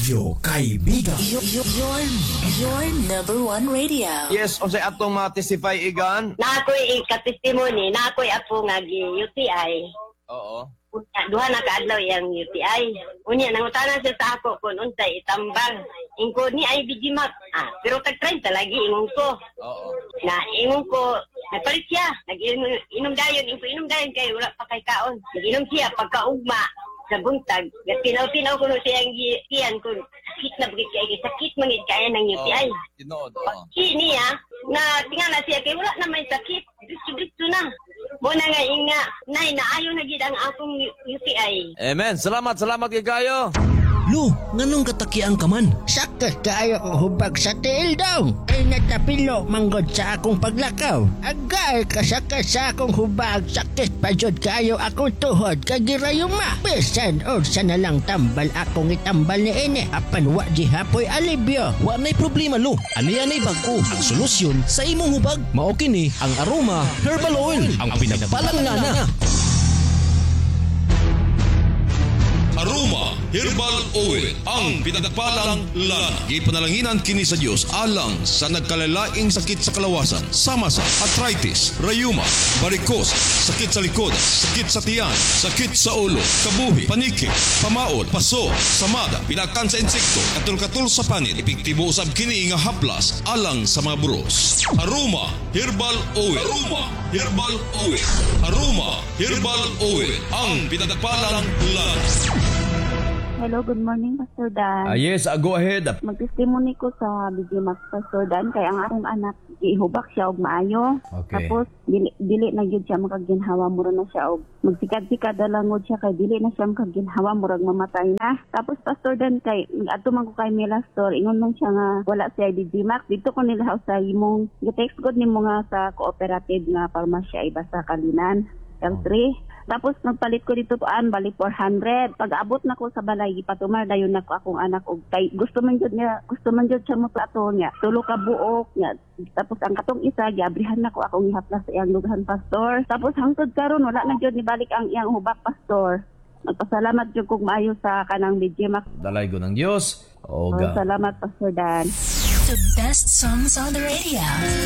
Radyo Kaibigan. Your number one radio. Yes, o sa atong matisify igan. Na ako'y ikatestimony, na ako'y ako nga UTI. Oo. Duha na kaadlaw yang UTI. Unya nangutanan siya sa ako kung unsay itambang. Ingko ni ay bigimak. Pero tag 30 lagi ingon ko. Oo. Na ingon ko, nagpalit siya. Nag-inom dayon, inom dayon kay wala pa kay kaon. Nag-inom siya pagkaugma sa buntag. Tinaw-tinaw ko no siyang giyan ko. Sakit na bukit kaya, sakit mangit kaya ng UTI. Tinood. Niya, na tingala siya kay wala na may sakit. Disto na. Muna nga inga, nay, naayo na gid ang akong UTI. Amen. Salamat kayo. Lo, nganong katakian ka man? Sakit kaayo kong hubag sa tiil daw. Ay natapilo manggod sa akong paglakaw. Agay kasakit sa akong hubag. Sakit pa jud kaayo akong tuhod kagirayuma. Bisan o sa nalang tambal akong itambal ni ine. Apan wa di hapoy alibyo. Wa na'y problema lo. Ani-anay bag-o ang solusyon sa imong hubag. Mao kini ang Aroma Herbal Oil, ang pinagpalangana. Aroma Herbal Oil, ang pinagpalang lana. Ipanalanginan kini sa Dios alang sa nagkalalaing sakit sa kalawasan, sama sa arthritis, rayuma, varicose, sakit sa likod, sakit sa tiyan, sakit sa ulo, kabuhi, paniki, pamaod, paso, samada, pinakan sa insekto, katul-katul sa panit, epektibo usab kini nga haplas alang sa mga buros. Aroma Herbal Oil. Aroma Herbal Oil. Aroma Herbal Oil, ang pinagpalang lana. Hello, good morning, Pastor Dan. Yes, go ahead. Magtestimony ko sa Bigimax, Pastor Dan, kaya ang akong anak, ihubak siya og maayo. Okay. Tapos, dili na yun siya makaginhawa, mura na siya og magsikad-sikad dalangod siya, kay dili na siya makaginhawa, murag mamatay na. Tapos, Pastor Dan, kay ato man ko kay Mila Store, ingon man siya nga, wala siya Bigimax. Dito ko nila sa imong, text god nimo nga sa cooperative nga parmasya, iba sa Kalinan, L3. Tapos nagpalit ko dito bali 400. Pag-abot na ko sa balay, ipatumar dayon nako akong anak og kay gusto man jud siya mo plato niya. Tulo ka buok niya. Tapos ang katong isa giabrihan nako akong ihaplas sa iyang lugahan, Pastor. Tapos hangtod karon wala na jud ni balik ang iyang hubak, Pastor. Nagpasalamat jud kog maayo sa kanang Bigimax. Dalay ko ng Diyos. Salamat, Pastor Dan. The best songs on the radio.